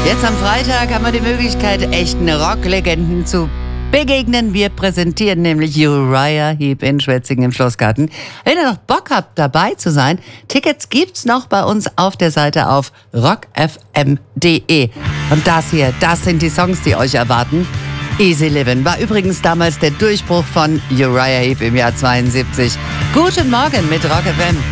Jetzt am Freitag haben wir die Möglichkeit, echten Rocklegenden zu begegnen. Wir präsentieren nämlich Uriah Heep in Schwetzingen im Schlossgarten. Wenn ihr noch Bock habt, dabei zu sein, Tickets gibt's noch bei uns auf der Seite auf rockfm.de. Und das sind die Songs, die euch erwarten. Easy Livin' war übrigens damals der Durchbruch von Uriah Heep im Jahr 72. Guten Morgen mit Rock FM.